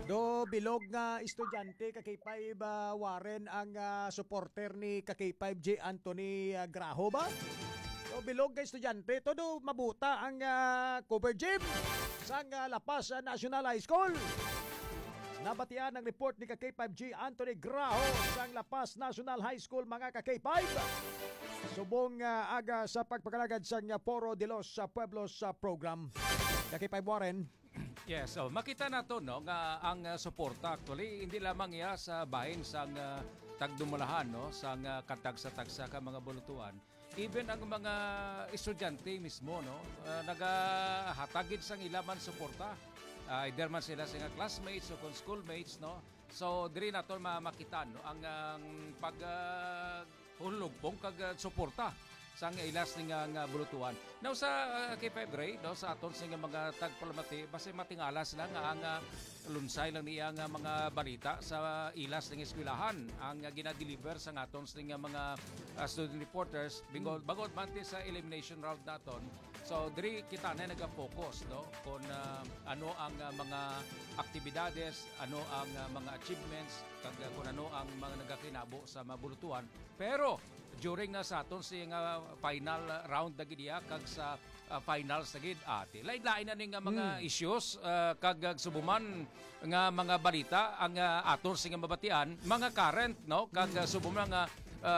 Do bilog nga estudyante ka K5 Warren ang supporter ni ka K5 J. Anthony Graho ba? Do bilog nga estudyante to do mabuta ang cover gym sang Lapas National High School. Nabatian ang report ni ka K5 J. Anthony Graho sang Lapas National High School mga ka K5. Subong aga sa pagpakalagad sang Foro de los Pueblos program. Ka K5 Warren. Yes, so makita nato no nga ang suporta actually hindi lamang iya sa bahin sang tagdumalahan no sang katagsa-tagsa ka mga bulutuan. Even ang mga estudyante mismo no nagahatagid sang ilaman suporta. Either man sila sa classmates o kung schoolmates no. So diri nato makita no ang pag hulugpong kag suporta sang ilas nga bulutuan. Now sa K5 Gray, no, sa aton sa mga tagpalamati, base matingalas lang nga ang lunsay lang niya nga mga balita sa ilas ng eskwelahan ang ginadeliver sa aton sa mga student reporters bagot man sa elimination round naton. So diri kita na nag-focus no kung ano ang mga aktibidades, ano ang mga achievements, kag kung ano ang mga nagakinabo sa mabulutuan. Pero during sa aton sa final round na gidiya kag sa finals na gid ati lain-lain na ning mga issues kag subuman nga mga balita ang aton sa mabatian mga current no kag subuman nga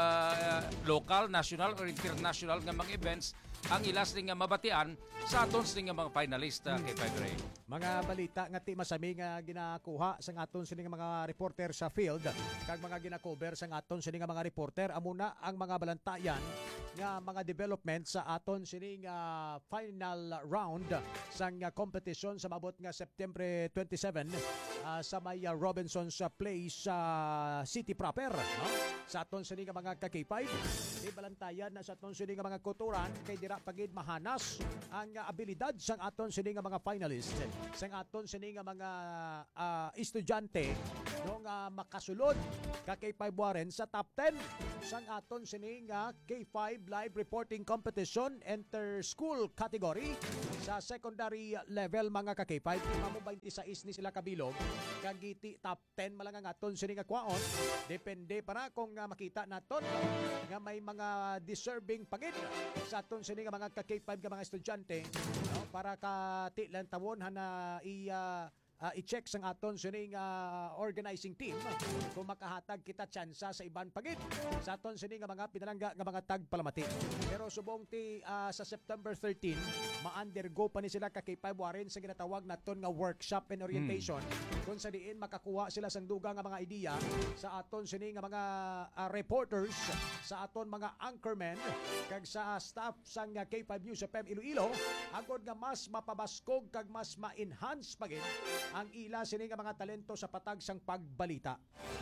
local, national or international nga mga events ang ilas ning mabatian sa aton sing mga finalist kay Ray. Mga balita nga ti masami nga ginakuha sa aton sini mga reporter sa field kag mga ginakover sa aton sini mga reporter amuna ang mga balantayan nga mga development sa aton sini final round sang competition sa mabot nga September 27 sa may Robinson's Place City proper no? Sa aton sini mga ka-K5 di balantayan na sa aton sini mga kuturan kay dira pagid mahanas ang abilidad sang aton sini mga finalist sang aton sini mga estudyante no nga makasulod ka K5 Warren sa top 10 sang aton sini nga K5 live reporting competition inter-school category sa secondary level mga ka K5 mamo 26 ni sila kabilog kagiti top 10 malang ang aton sini nga kwaon depende para kung makita naton nga may mga deserving pagid sa aton sini nga mga ka K5 nga mga estudyante no para ka tilan tawon na i-check sang aton sining organizing team kung makahatag kita tsansa sa iban pagid sa aton sining mga pinalangga nga mga tagpalamati. Pero subong ti sa September 13 ma-undergo pa ni sila ka K5 Warren sa ginatawag naton nga workshop and orientation kung sa diin makakuha sila sang dugang nga mga ideya sa aton sining mga reporters sa aton mga anchormen kag sa staff sang K5 News FM Iloilo agod nga mas mapabaskog kag mas ma-enhance pagid ang ila sini nga mga talento sa patag sang pagbalita.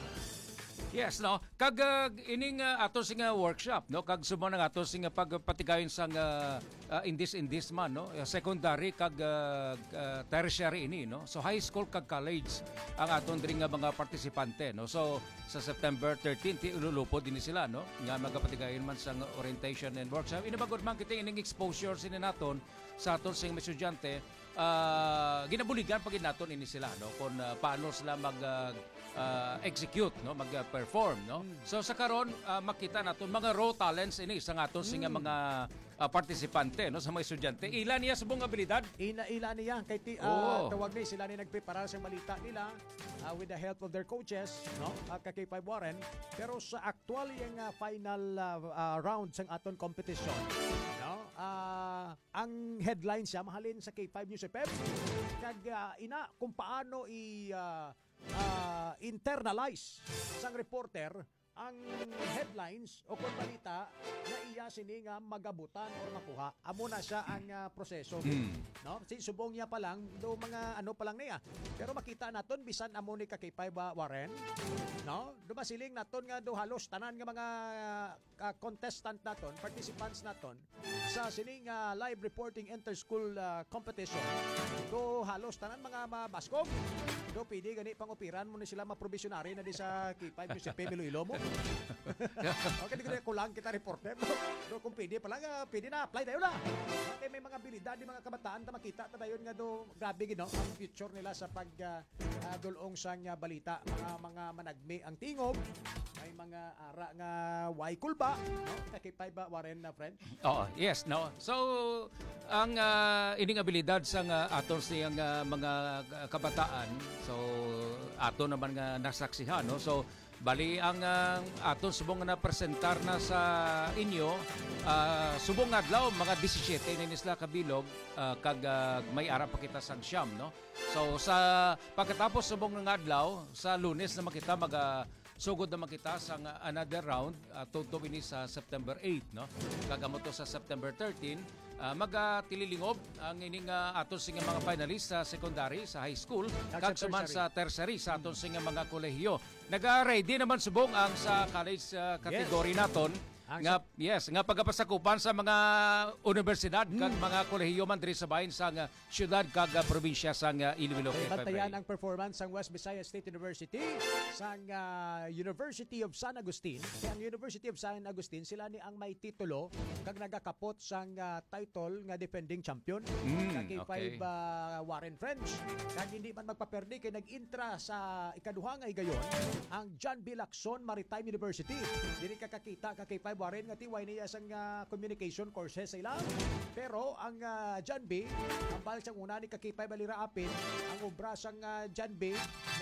Yes no kag ining ato sing workshop no kag sumo nga ato sing pagpatigayon sang in this man no secondary kag tertiary ini no so high school kag college ang aton diri nga mga partisipante no so sa September 13 ti ululupod din sila no nga magapatigayon man sang orientation and workshop inabagod man kita ining exposure sini naton sa aton sing estudyante ginabuligan pagid naton ini sila no kung paano sila mag execute no mag-perform no so sa karon makita naton mga raw talents ini sa aton sing mga partisipante no sa mga estudyante ila niya subong abilidad ila niya kay tawag ni sila ni nagprepara sa balita nila with the help of their coaches no ka K5 Warren pero sa actual yung final round sang aton competition no ang headline siya mahalin sa K5 News FM kag ina kung paano internalize sang reporter ang headlines o kung balita na iya sini nga magabutan o makuha amo na siya ang proseso no si subong niya pa lang do mga ano pa lang niya pero makita naton bisan amo ni ka K5 Warren no dumasiling naton nga do halos tanan nga mga contestant naton participants naton sa sining live reporting inter-school competition do halos tanan mga mabaskog do pwede gani pangupiran mo na sila maprovisionary na di sa K5 sa Iloilo mo Okay, di ko na kulang kita reporter. No, kung pwede pala, pwede na, apply tayo na. Okay, may mga abilidad, mga kabataan na makita, tayo nga do, grabe gino, ang future nila sa pagdulong sang balita. Mga managmi ang tingog, may mga ara nga way kulba, no? Nakipay ba, Warren na friend? Oo, yes, no. So, ang ining abilidad sa aton siyang mga kabataan, so ato naman nga nasaksihan, no. So bali ang aton subong na presentar na sa inyo subong adlaw mga 17 ni isla kabilog kag may ara pa kita sang siyam, no. So sa pagkatapos subong nga adlaw sa Lunes na makita sugod naman kita sa another round tuto ini sa September 8, no. Kagamo to sa September 13 magatililingop ang ining aton sing mga finalist sa secondary sa high school kag suman sa tertiary sa aton sing mga kolehiyo. Naga-ready naman subong ang sa college category naton. Nga pagapasakupan sa mga universidad kag mga kolehiyo man diri sa bahin sa syudad kag probinsya sa Iloilo. Bantayan ang performance ng West Visayas State University sa University of San Agustin. Kaya ang University of San Agustin sila ni ang may titulo kag nagakapot sang title nga defending champion. Kay okay. Warren French. Kag hindi man magpaperdi kay nag-intra sa ikaduha nga gayon ang John B. Lacson Maritime University. Dili ka kakita kay Warren nga tiway niya sang communication courses sa ilang. Pero ang John B, ang balik sang una ni kakipay balira apin, ang obra sang John B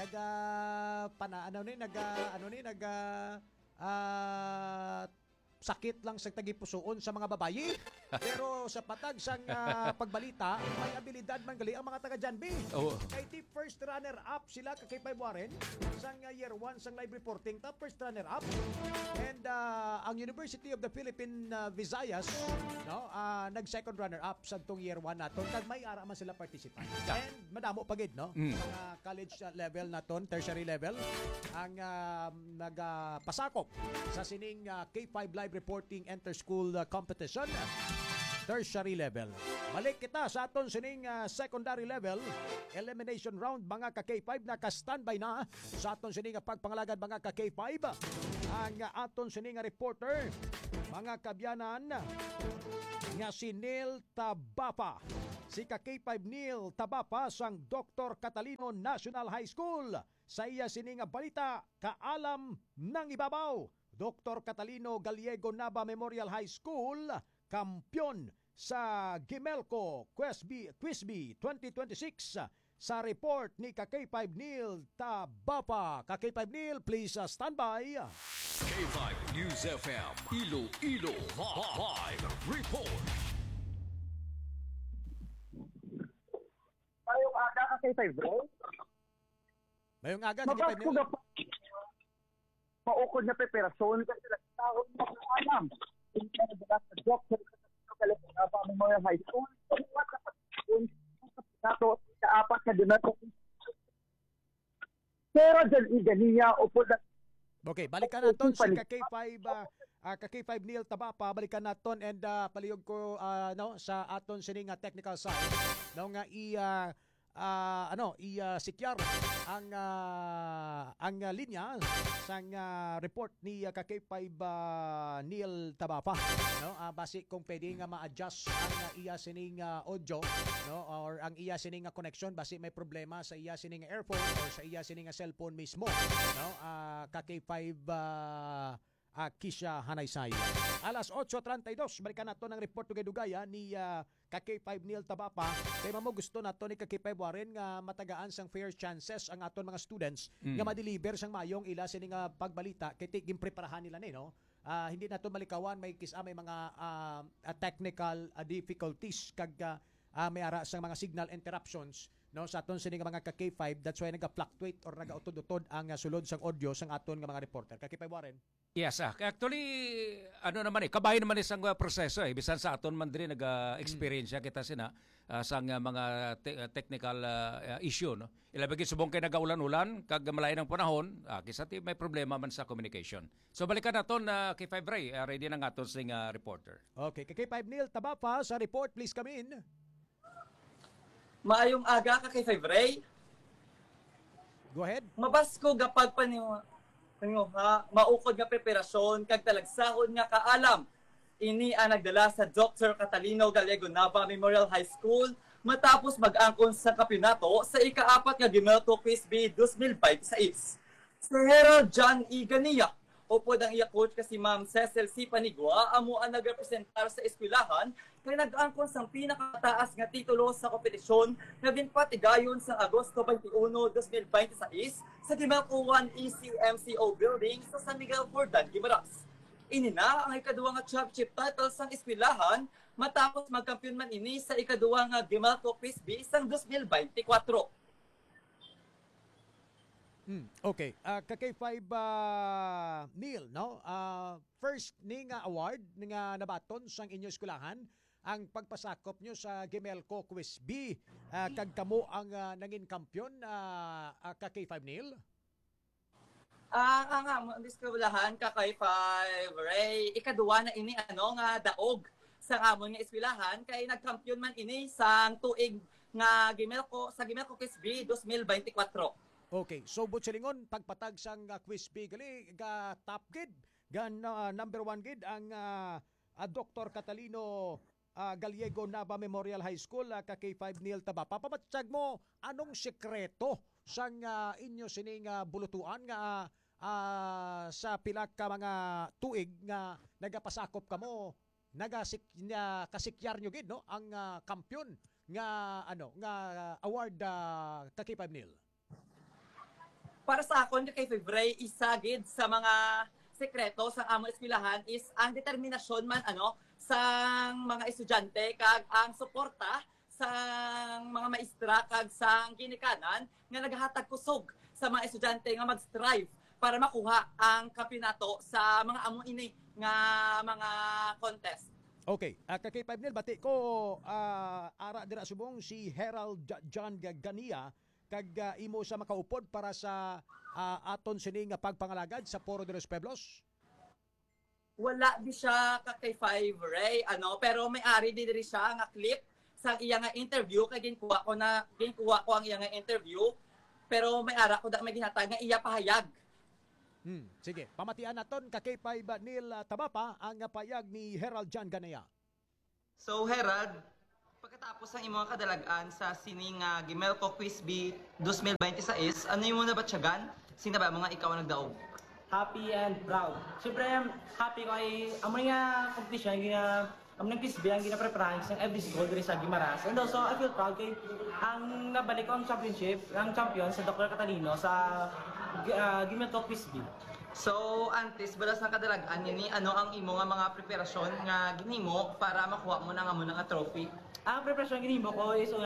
sakit lang sa tagipusoon sa mga babayi. Pero sa patag sang pagbalita, may abilidad man gali ang mga taga John B. Oh. Kay tip first runner-up sila kay Warren sang year 1 sang live reporting, top first runner-up. And ang University of the Philippine Visayas, no, nag-second runner-up sa tong year 1 naton kag may ara man sila participant. And madamo pagid, no? Mga college level naton, tertiary level ang nagpasakop sa sining K5 live reporting inter-school competition tertiary level. Balik kita sa aton sining secondary level elimination round mga ka-K5 na ka-standby na sa aton sining pagpangalagad mga ka-K5 ang aton sining reporter mga kabyanan nga si Neil Tabapa. Si ka-K5 Neil Tabapa sang Dr. Catalino National High School. Sa iya sining balita kaalam ng ibabaw. Dr. Catalino Gallego Nava Memorial High School, kampyon sa Gimelco Quizbee 2026 sa report ni K5 Neil Tabapa. K5 Neil, please stand by. K5 News FM, Iloilo Live Report. Mayong aga ka K5 bro? Mayong aga K5 Neil. Maukod na preparasyon kasi nagtawag mo kung alam. Hindi na nagdala sa Dr. Nava Memorial High School. Sa apat na dinato. Pero dyan iganiya upo na. Okay, balikan natin si K5 Neil Tabapa, balikan natin and palihog ko no sa aton sining technical side. No nga sikyar ang linya sang report ni K5 Neil Tabapa, no. Basi kung pwede nga ma-adjust ang iya sining audio, no, or ang iya sining connection basi may problema sa iya sining earphone or sa iya sining cellphone mismo, no. K5 Kisha Hanaysay. Alas 8:32, balikan nato ng report dugay-dugaya ni K5 Neil Tabapa. Kay mamo gusto nato ni K5 Warren nga matagaan sang fair chances ang aton mga students nga ma-deliver sang mayong ila sining pagbalita kay tigim preparahan nila ni, no. Hindi nato malikawan may may mga technical difficulties kag may ara sang mga signal interruptions, no, sa aton sining mga K5. That's why naga-fluctuate or naga-utod-utod ang sulod sang audio sang aton nga mga reporter. K5 Warren. Yes, actually, kabahin naman isang proseso bisan sa aton man diri naga-experience kita sina sa mga technical issue, no. Ilabagi subong kay nagaulan-ulan kag malain ang panahon, kisati may problema man sa communication. So balikan naton K5 Ray, ready na nga aton sing reporter. Okay, K5 Neil Tabapa sa report, please come in. Maayong aga ka kay Ray. Go ahead. Mabas ko gapag pa ni nga maukod nga preparasyon kag talagsahon nga kaalam. Ini ang nagdala sa Dr. Catalino Gallego Nava Memorial High School matapos mag-angkon sa kampeonato sa ika-4 nga Gimelco Quiz B 2026. Si Harold John E. Gania upod ang iya coach kasi Ma'am Cecil C. Panigua amo ang nagrepresentar sa eskwelahan kay nag-angkon sang pinakataas nga titulo sa kompetisyon nga ginpatigayon sa Agosto 21, 2026 sa Gimelco 1 ECMCO building sa San Miguel Fordan, Guimaras. Ini na ang ikaduwa nga championship title sang eskwelahan matapos magkampiyon man ini sa ikaduwa nga Gimelco Quiz B sang 2024. Okay. Kakay-5 Neil, no? First ni nga award nga nabaton sang inyo eskwelahan ang pagpasakop nyo sa Gimelco Quiz B. Kag kamo ang nangin kampyon, Kakay-5 Neil? Ang eskwelahan Kakay-5 Ray, ikaduwa na ini nga daog sa amon nga eskwelahan kay nagkampiyon man ini sang tuig nga Gimelco sa Gimelco Quiz B 2024. Okay, so Butchelingon, pagpatag sang Quiz B gali, ga top gid, ga number 1 gid ang Dr. Catalino Gallego Nava Memorial High School, Kakay-5 Neil Taba. Papamatsyag mo, anong sekreto sang inyo sining bulutuan nga sa pila ka mga tuig nga nagapasakop kamo, kasikyar nyo gid, no? Ang kampyon nga award Kakay-5 Neil. Para sa akon kay Febray, isa gid sa mga sekreto sa among eskwelahan is ang determinasyon man sang mga estudyante kag ang suporta sa mga maestra kag sang ginikanan nga naghatag kusog sa mga estudyante nga mag-strive para makuha ang kampeonato sa mga among ini nga mga contest. Okay, Kakay-5 Neil, bati ko ara dira subong si Harold John Gania kag imo sa makaupod para sa aton sining pagpangalagad sa Foro de los Pueblos? Wala di siya Kakay-5 Ray, pero may ari di diri siya nga clip sa iya nga interview kay ginkuha ko ang iya nga interview pero may ara ko may ginhatag nga iya pahayag. Sige, pamatian naton Kakay-5 Neil Tabapa ang pahayag ni Harold John Gania. So Herald, pagkatapos ng imong kadalagan sa sining Gimelco Quiz B 2026, ano yung muna batyagan? Sino ba mga ikaw ang nagdaog? Happy and proud. Siyempre, happy ko ay amon nga competition, amon quiz B ang ginapreparahan sa FDC Gold sa Guimaras. And also, I feel proud kay ang nabalik ko ang championship, ang champion sa Dr. Catalino sa Gimelco Quiz B. So, antes, balas ng kadalagan ni ano ang imo nga mga preparasyon nga ginimo para makuha mo na nga trophy? Ang preparasyon ginimo ko is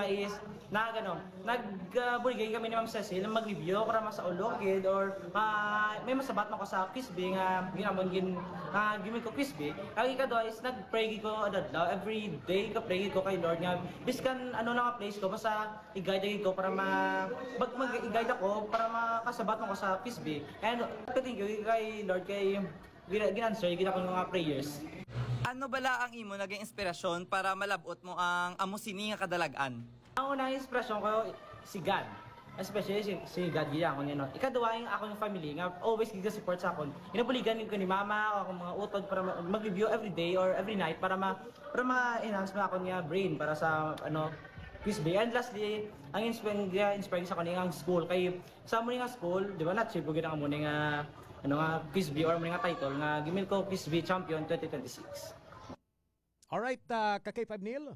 nagbuligay kami ni Ma'am Cecil na mag-review para sa ulogid or may masabat mo ko sa Quiz B nga ginamon gimik ko Quiz B. Ang ikadwa is nag-pray ko adadlaw every day ka pray ko kay Lord nga biskan nga place ko basta i-guide ko para mag-i-guide ako para makasabat mo ko sa Quiz B. And thank you kay Lord kay ginanswer gina ko mga prayers. Ano bala ang imo naging inspirasyon para malabot mo ang amusini nga kadalagan? Ang unang inspirasyon ko si God. Especially si God gila ako niya. Ikaduwa yung ako yung family nga always giga support sa akon. Inabuligan ko ni mama ako mga utod para mag-review every day or every night para ma-enhance mo ako niya brain para sa Quiz B. And lastly, ang inspiring sa kanila ang school kay sa mo nga school, di ba na-achieve ko gina mo nga Quiz B or mo nga title nga Gimelco Quiz B Champion 2026. Alright, Kakay-5 Neil.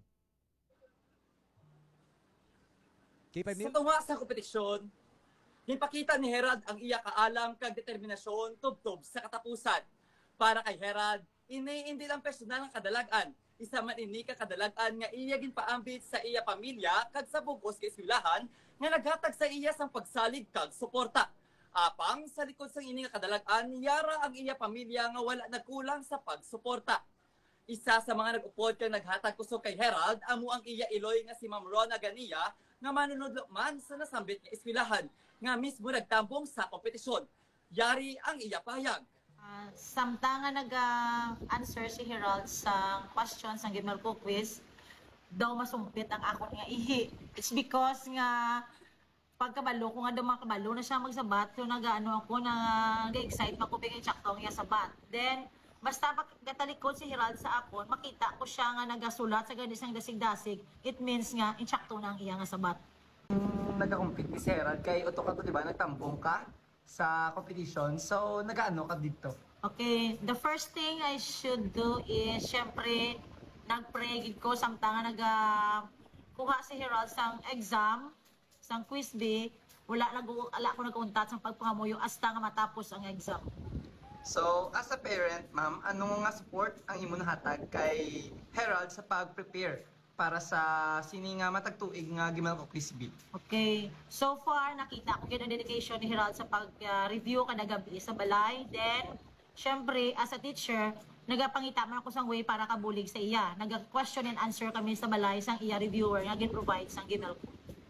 K5 Neil. Sa tunga sa kompetisyon, ginpakita ni Herald ang iya kaalam kag determinasyon tubtob sa katapusan. Para kay Herald, hindi lang personal ang kadalagan. Isa man ini ka kadalagan nga iya ginpaambit sa iya pamilya kag sa bugos kay eskwelahan nga naghatag sa iya sang pagsalig kag suporta. Apang sa likod sang ini nga kadalagan, yara ang iya pamilya nga wala nagkulang sa pagsuporta. Isa sa mga nag-upod kang naghatag kusog kay Herald, amo ang iya iloy nga si Ma'am Rona Gania nga manunod man sa nasambit nga eskwelahan nga mismo nagtambong sa kompetisyon. Yari ang iya pahayag. Samtang nga nag-answer si Herald sa questions ng Gimelco Quiz, daw masumpit ang ako nga ihi. It's because nga pagkabalo ko nga dumakabalo na siya magsabat, so nagaano ako nag-excite makuping insaktong iya sabat. Then basta pagkatalikod si Herald sa akon, makita ko siya nga nagasulat sa ganisang dasig-dasig, it means nga insakto na ang iya nga sabat. Nagka-compete si Herald kay Otto ka to, di ba? Nagtambong ka sa competition. So, nagaano ka dito? Okay, the first thing I should do is, syempre, nag-pray gid ko samtang kuha si Herald sang exam, sang quiz B, wala ko nag-untat sang pagpangamuyo hasta nga matapos ang exam. So, as a parent, ma'am, anong nga support ang imo nahatag kay Herald sa pag-prepare para sa sini nga matagtuig nga Gimelco Quiz B? Okay, so far nakita ko gyud ang dedication ni Herald sa pag-review kada gabi sa balay. Then, syempre, as a teacher, nagapangita man ako sang way para kabulig sa iya. Nag-question and answer kami sa balay sang iya reviewer nga gin-provide sang Gimelco.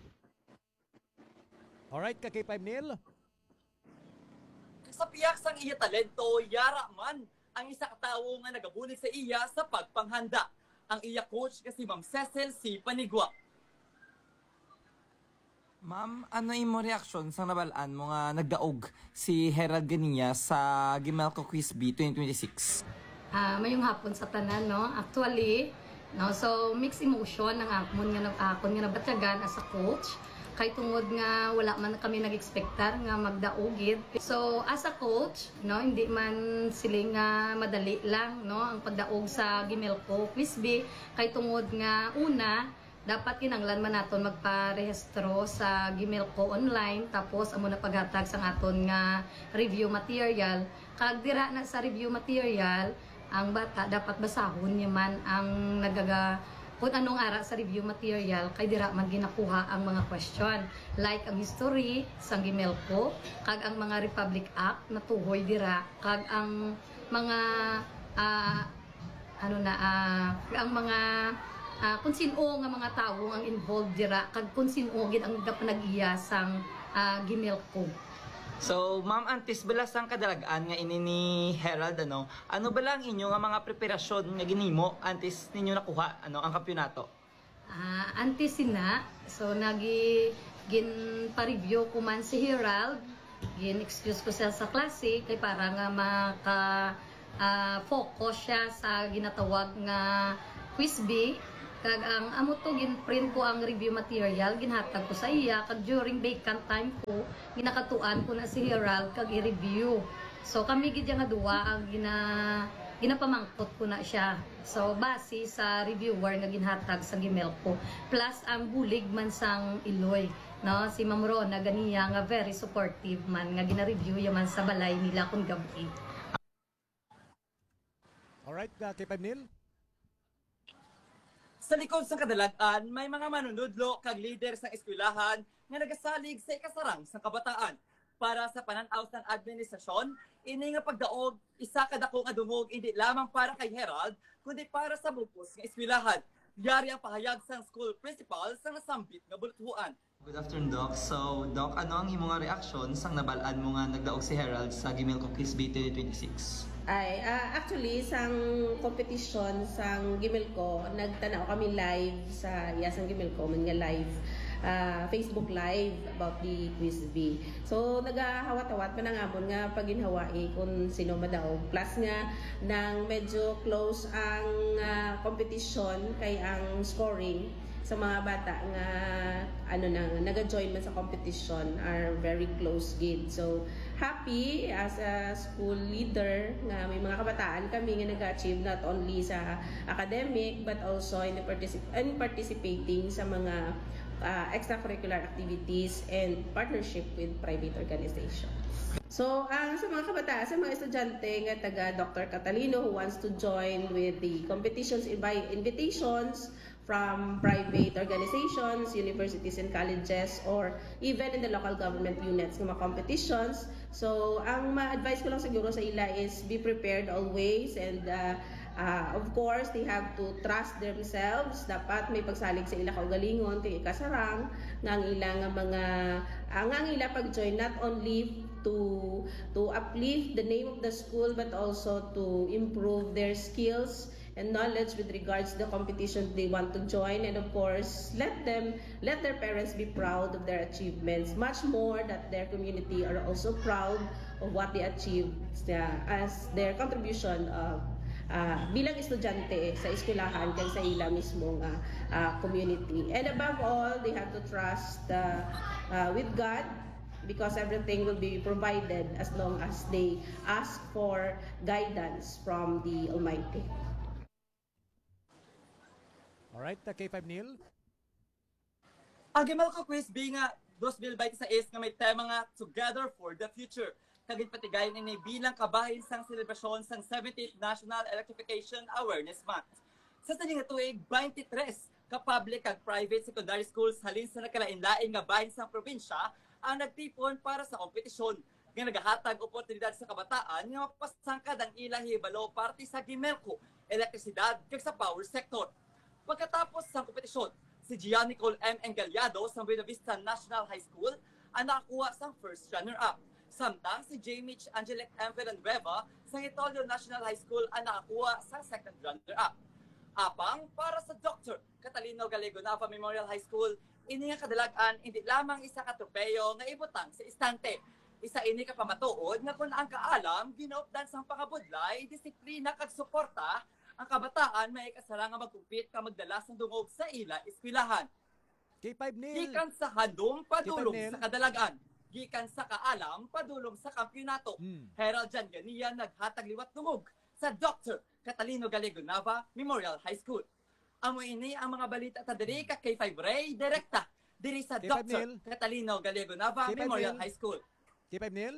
Alright, ka K5 Neil. Sa piyak sang iya talento, yara man ang isa ka tawo nga nagabulig sa iya sa pagpanghanda. Ang iya coach kasi Ma'am Cecil C. Panigwa. Ma'am, ano imo reaksyon sa nabalaan mo nga nagdaog si Herald ganiya sa Gimelco Quiz B 2026? Mayong hapon sa tanan, no? Actually, no, so mixed emotion ang akon nga nabatyagan as a coach. Kay tungod nga wala man kami nag-expectar nga magdaogid. So as a coach, no, hindi man sila nga madali lang, no, ang pagdaog sa Gimelco Quiz B. Kay tungod nga una, dapat kinanglan man naton magparehistro sa Gimelco online, tapos amo na paghatag sang aton nga review material. Kag dira na sa review material, ang bata dapat basahon niya man ang kung anong ara sa review material, kay dira man ginakuha ang mga question, like ang history sang Gimelco, kag ang mga Republic Act na tuhoy dira, kag ang mga ang mga kung sino nga mga tawo ang involved dira, kag kung sino gid ang nagpanag-iya sang Gimelco. So, ma'am, antes bala sang kadalagaan nga ini ni Herald, ano ba lang inyo nga mga preparasyon nga ginimo antes ninyo nakuha ang kampyonato? Antes sina, so gin pa-review ko man si Herald, gin excuse ko siya sa klase kay para nga focus siya sa ginatawag nga quiz B. Kag ang amo to gin-print ko ang review material, ginhatag ko sa iya, kag during vacant time ko ginakatuan ko na si Herald kag i-review. So kami gid nga duwa ang ginapamangkot ko na siya. So base sa reviewer nga ginhatag sa Gimelco, plus ang bulig man sang Iloy, no, si Ma'am Rona ganiya nga very supportive man nga gina-review yaman sa balay nila kun gabi. Alright, ka K5 Neil. Sa likod sa kadalagan, may mga manunudlo kag leader sa eskwelahan nga nagasalig sa ikasarang sa kabataan. Para sa pananaw ng administrasyon, ini nga pagdaog, isa kadako nga dungog hindi lamang para kay Herald, kundi para sa bukos nga eskwelahan. Yari ang pahayag sa school principal sa nasambit nga bultuhan. Good afternoon, Doc. So, Doc, ano ang imong reaksyon sang nabalaan mo nga nagdaog si Herald sa Gimelco Quiz B 2026? Actually, sang competition sang Gimelco, nagtanaw kami live sa sang Gimelco, man nga live, Facebook live about the quiz B. So, nagahawat-hawat manangabon nga paginhawai kung sino madaog. Plus nga, nang medyo close ang competition kay ang scoring sa mga bata nga naga-join man sa competition are very close gid. So happy as a school leader nga may mga kabataan kami nga nag-achieve not only sa academic but also in participating sa mga extracurricular activities and partnership with private organizations. So, sa mga kabataan, sa mga estudyante nga taga Dr. Catalino who wants to join with the competitions by invitations from private organizations, universities and colleges, or even in the local government units ng mga competitions. So, ang ma-advise ko lang siguro sa ila is be prepared always, and of course, they have to trust themselves. Dapat may pagsalig sa ila kaugalingon, kay kasarang, nga ang ila pag-join not only to uplift the name of the school but also to improve their skills and knowledge with regards to the competition they want to join, and of course let their parents be proud of their achievements, much more that their community are also proud of what they achieved as their contribution of bilang estudyante sa eskwelahan kag sa ila mismong community. And above all, they have to trust with God, because everything will be provided as long as they ask for guidance from the Almighty. Alright, K5 Neil. Ang Gimelco Quiz B nga 2026 nga may tema nga Together for the Future. Kagit patigayon ini bilang kabahin sang selebrasyon sang 17th National Electrification Awareness Month. Sa taning nga tuig 23 ka public kag private secondary schools halin sa nakalain-lain nga bahin sang probinsya ang nagtipon para sa kompetisyon nga nagahatag oportunidad sa kabataan nga mapasangkad ang ilang hibalo parte sa Gimelco, elektrisidad kag sa power sector. Pagkatapos sa kompetisyon, si Gian Nicole M. Engaliado sa Buena Vista National High School ang nakakuha sa first runner-up. Samtang si J. Mitch Angelic M. Villanueva sa Itolio National High School ang nakakuha sa second runner-up. Apang para sa Dr. Catalino Gallego Nava Memorial High School, ini nga kadalagan hindi lamang isa ka tropeyo nga ibutang sa istante. Isa ini ka pamatuod nga kung ang kaalam ginaupdan sa pangabudlay, disiplina kag suporta, ang kabataan may kasara nga magkumpit ka magdala sa dungog sa ila eskwelahan. K5 Neil. Gikan sa handom padulong K5 Neil. sa kadalagan. Gikan sa kaalam padulong sa kampyonato. Herald Jan Ganiya naghatag liwat dungog sa Dr. Catalino Gallego Nava Memorial High School. Amo ini ang mga balita ta diri ka K5 Ray direkta diri sa K5 Dr. Neil. Catalino Gallego Nava K5 Memorial Neil. High School. K5 Neil.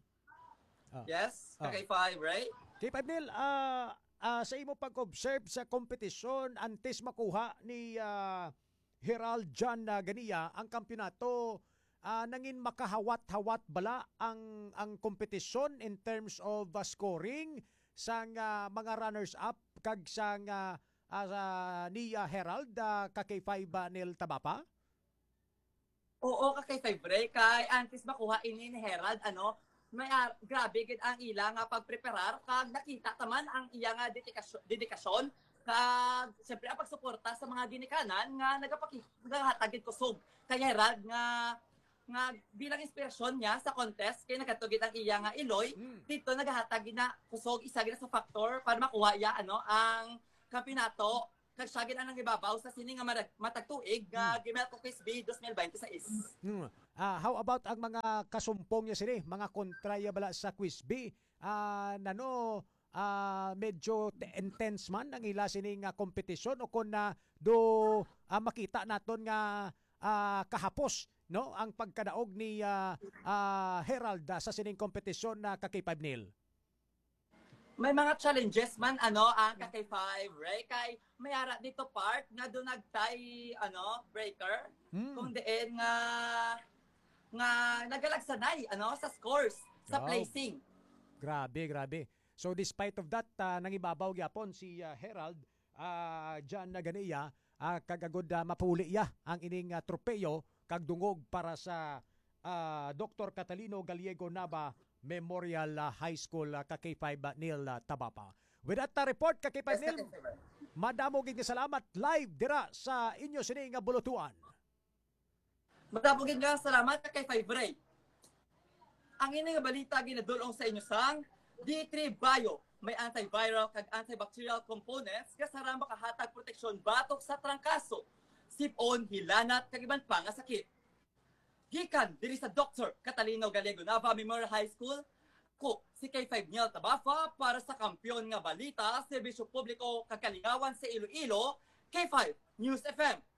Yes, Ah. K5 Ray. K5 Neil, sa imo pag-observe sa kompetisyon antes makuha ni Herald Jan Ganiya ang kampyonato, nangin makahawat-hawat bala ang kompetisyon in terms of scoring sang mga runners-up kag sang ni Herald ka K5 Neil Tabapa? Oo, ka K5 Ray kay antes makuha ini ni Herald may grabe gid ang ila nga pagpreparar kag nakita taman ang iya nga dedikasyon kag siyempre ang pagsuporta sa mga ginikanan nga nagahatagid kusog kay Herald nga bilang inspirasyon niya sa contest kay nagatugid ang iya nga Iloy dito nagahatag na kusog isa gid sa factor para makuha iya ang kampyonato kag siya gid ang ibabaw sa sini nga matagtuig nga Gimelco Quiz B 2026. How about ang mga kasumpong niya sini, mga kontraya bala sa Quiz B? Medyo intense man ang ila sini nga kompetisyon o kung makita naton nga kahapos no ang pagkadaog ni Herald sa sining kompetisyon na K5 Neil. May mga challenges man ang K5 Ray kay may ara dito part nga do nagtay breaker kung diin nga nagalagsanay sa scores sa placing. Grabe. So despite of that nangibabaw gyapon si Herald Jan Ganiya kagagod mapuli ang ining tropeyo kag dungog para sa Dr. Catalino Gallego Nava Memorial High School ka K5 Neil Tabapa. With that report ka K5 Neil, madamo gid nga salamat live dira sa inyo sini nga bulutuan. Madamo gid nga salamat ka K5 Ray. Ang ini nga balita ginadulong sa inyo sang D3 Bio may antiviral kag antibacterial components kasara makahatag proteksyon batok sa trangkaso, sipon, hilanat kag iban pa nga sakit. Gikan diri sa Dr. Catalino Gallego Nava Memorial High School, ko si K5 Neil Tabafa para sa kampyon nga balita, serbisyo publiko kag kalingawan sa Iloilo, K5 News FM.